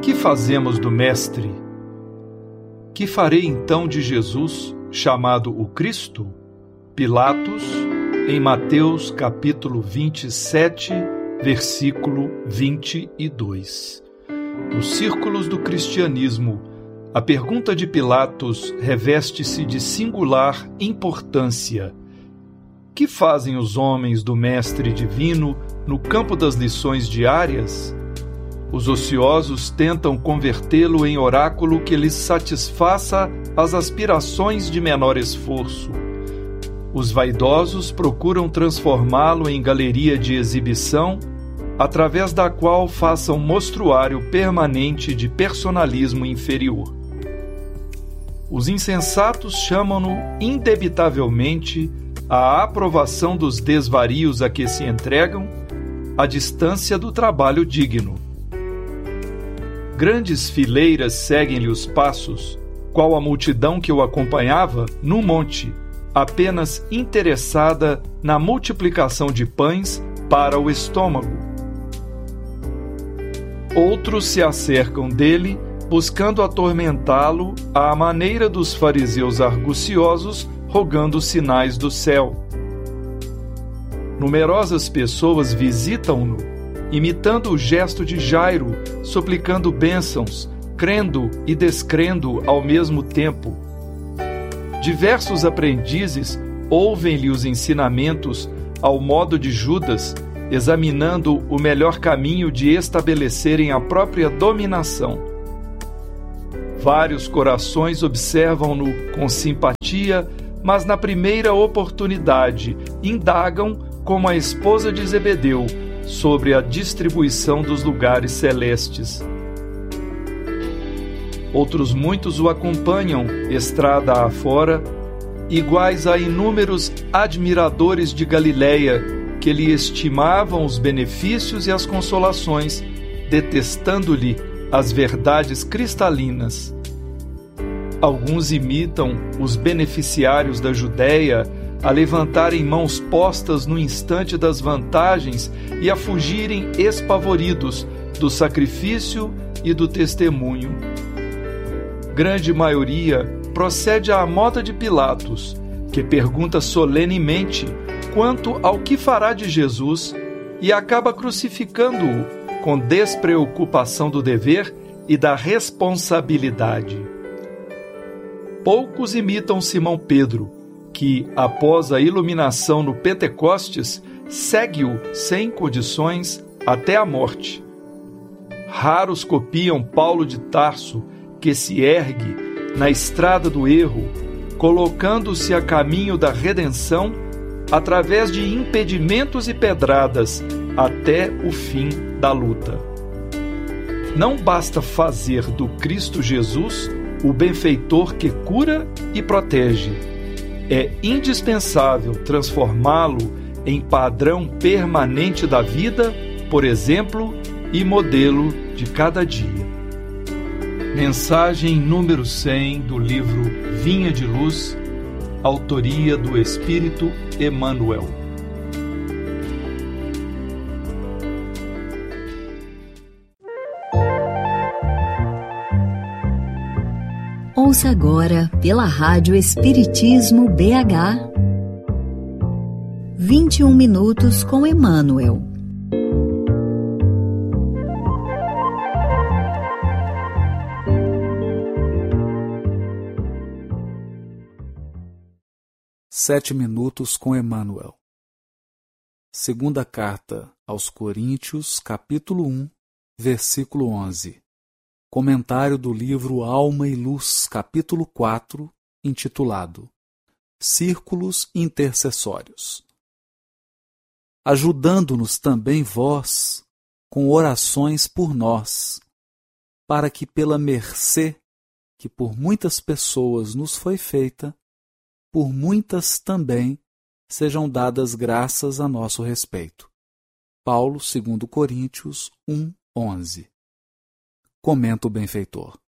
Que fazemos do Mestre? Que farei então de Jesus, chamado o Cristo? Pilatos, em Mateus capítulo 27, versículo 22. Nos círculos do cristianismo, a pergunta de Pilatos reveste-se de singular importância. Que fazem os homens do Mestre Divino no campo das lições diárias? Os ociosos tentam convertê-lo em oráculo que lhes satisfaça as aspirações de menor esforço. Os vaidosos procuram transformá-lo em galeria de exibição, através da qual façam mostruário permanente de personalismo inferior. Os insensatos chamam-no indebitavelmente à aprovação dos desvarios a que se entregam, à distância do trabalho digno. Grandes fileiras seguem-lhe os passos, qual a multidão que o acompanhava no monte, apenas interessada na multiplicação de pães para o estômago. Outros se acercam dele, buscando atormentá-lo à maneira dos fariseus arguciosos, rogando sinais do céu. Numerosas pessoas visitam-no, imitando o gesto de Jairo, suplicando bênçãos, crendo e descrendo ao mesmo tempo. Diversos aprendizes ouvem-lhe os ensinamentos ao modo de Judas, examinando o melhor caminho de estabelecerem a própria dominação. Vários corações observam-no com simpatia, mas na primeira oportunidade indagam, como a esposa de Zebedeu, sobre a distribuição dos lugares celestes. Outros muitos o acompanham, estrada afora, iguais a inúmeros admiradores de Galileia, que lhe estimavam os benefícios e as consolações, detestando-lhe as verdades cristalinas. Alguns imitam os beneficiários da Judéia a levantarem mãos postas no instante das vantagens e a fugirem espavoridos do sacrifício e do testemunho. Grande maioria procede à moda de Pilatos, que pergunta solenemente quanto ao que fará de Jesus e acaba crucificando-o com despreocupação do dever e da responsabilidade. Poucos imitam Simão Pedro, que, após a iluminação no Pentecostes, segue-o sem condições até a morte. Raros copiam Paulo de Tarso, que se ergue na estrada do erro, colocando-se a caminho da redenção através de impedimentos e pedradas até o fim da luta. Não basta fazer do Cristo Jesus o benfeitor que cura e protege. É indispensável transformá-lo em padrão permanente da vida, por exemplo, e modelo de cada dia. Mensagem número 100 do livro Vinha de Luz, autoria do Espírito Emmanuel. Ouça agora pela Rádio Espiritismo BH 21 minutos com Emmanuel. Sete minutos com Emmanuel. Segunda carta aos Coríntios, capítulo 1, versículo 11. Comentário do livro Alma e Luz, capítulo 4, intitulado Círculos Intercessórios. Ajudando-nos também vós com orações por nós, para que pela mercê que por muitas pessoas nos foi feita, por muitas também sejam dadas graças a nosso respeito. Paulo, 2 Coríntios 1, 11. Comenta o benfeitor.